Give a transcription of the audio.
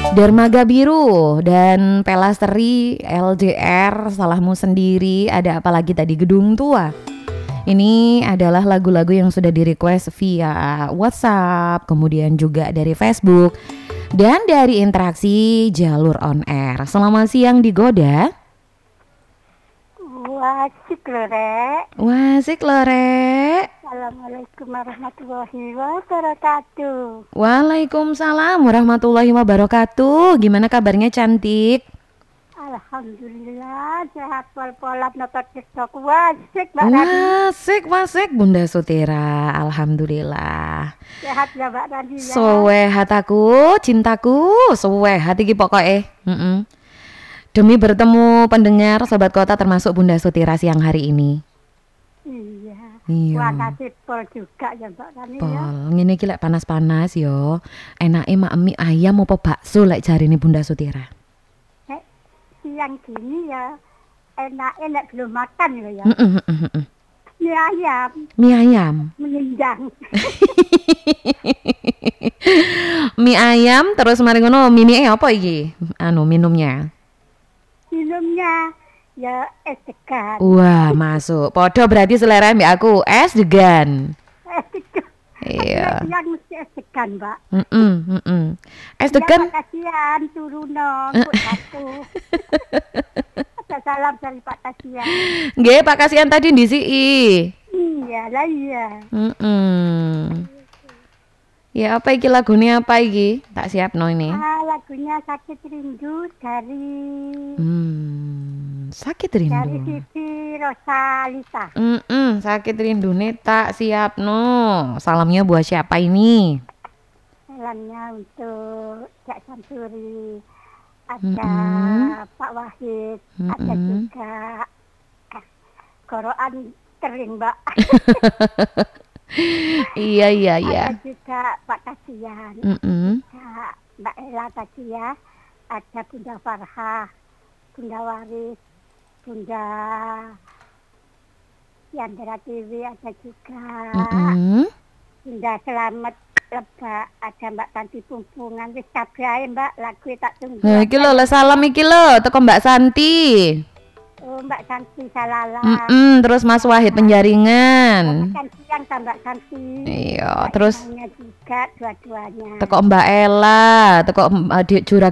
Dermaga Biru dan Pelasteri, LDR, Salahmu Sendiri, ada apa lagi tadi, Gedung Tua. Ini adalah lagu-lagu yang sudah di-request via WhatsApp, kemudian juga dari Facebook, dan dari interaksi jalur on air. Selamat siang Digoda. Wasik loh, Rek. Wasik loh, Rek. Assalamualaikum warahmatullahi wabarakatuh. Waalaikumsalam warahmatullahi wabarakatuh. Gimana kabarnya, cantik? Alhamdulillah, sehat pol-polat notot TikTok. Wasik, Mbak Rani. Wasik Bunda Sutira. Alhamdulillah. Sehat ya, Mbak Rani ya. Sehat aku, cintaku, sehat iki pokoknya. Demi bertemu pendengar Sobat Kota termasuk Bunda Sutira siang hari ini. Iya. Makasih pol juga ya, Mbak Rani ya. Pol, ngene iki lek panas-panas yo. Enake mak mie ayam apa bakso lek jarine Bunda Sutira. Siang gini ya enak belum makan loh ya. Mie ayam menginjang. Mie ayam terus mari ngono mie apa iki? Minumnya ya es degan. Wah, masuk. Podo berarti selera mbak aku es degan. Es degan. Iya. Yang mesti es degan, Mbak. Es degan. Ya, kasihan turuno satu. Ada salam dari Pak Kasihan. Nggih, Pak Kasihan tadi ndisiki. Iya. Ya apa iki lagunya apa iki? Tak siapno ini. Lagunya Sakit Rindu dari Sakit Rindu. Dari Siti Rosalita. Sakit Rindu nih tak siapno. Salamnya buat siapa ini? Salamnya untuk Cak Samsuri, ada Pak Wahid, ada juga Goroan Kering, Mbak. Iya. Ada juga Pak Kasihan, Mbak Ella tadi ya, ada Bunda Farhah, Bunda Waris, Bunda Yandra TV, ada juga Bunda Selamat Lebak, ada Mbak Tanti Pumpungan, wis kabeh Mbak, lagu tak tunggu. Iki lho salam iki lho teko Mbak Santi. Oh, Mbak Santi Salala. Terus Mas Wahid Penjaringan. Makan siang sama Mbak Santi. Iya, terus juga dua-duanya. teko Mbak Ella, teko Adik Jura